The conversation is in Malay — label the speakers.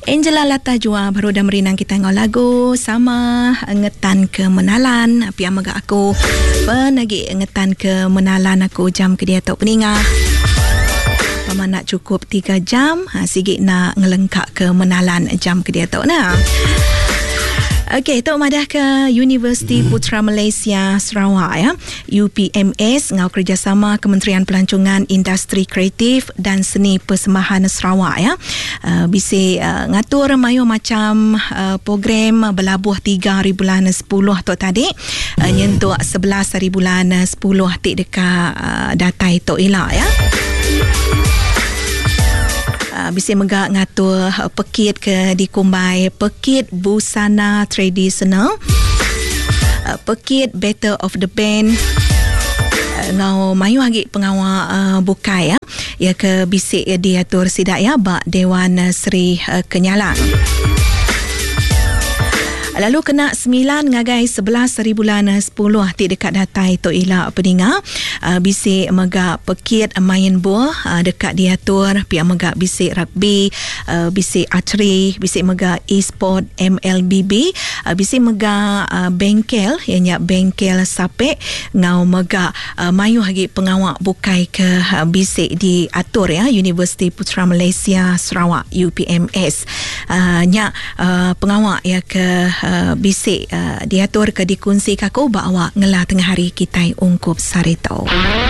Speaker 1: Angela Lata Jua baru dah merinang kita ngau lagu sama ngetan ke menalan pia maga aku penagi ngetan ke menalan aku jam ke dia tok peninga pama nak cukup 3 jam sigit nak ngelengkak ke menalan jam ke dia tok nah. Okey, tok madah ke Universiti Putra Malaysia Sarawak ya. UPMS ngau kerjasama Kementerian Pelancongan Industri Kreatif dan Seni Persembahan Sarawak ya. Bisi ngatur mayu macam program berlabuh 3 hari bulan 10 tok tadi nyentuh 11 hari bulan 10 tik dekat datai tok elak ya. Bisa megak ngatur pekit ke dikumbai pekit busana tradisional pekit battle of the band ngau mayu lagi pengawal bukai ya ke bisik diatur sidak ya bak Dewan Seri Kenyalang. Lalu kena 9 ngagai 11 hari bulan 10 ti dekat datai Tok Elak Peninga bisik megak pekit main bola dekat diatur pihak megak bisik rugby bisik archery bisik megak e-sport MLBB bisik megak bengkel ianya bengkel sapek ngau megak mayu lagi pengawak bukai ke bisik diatur ya Universiti Putra Malaysia Sarawak UPMS nya pengawak ya ke bisik diatur ke dikongsi kaku bawa ngelah tengah hari kita ungkup sarito.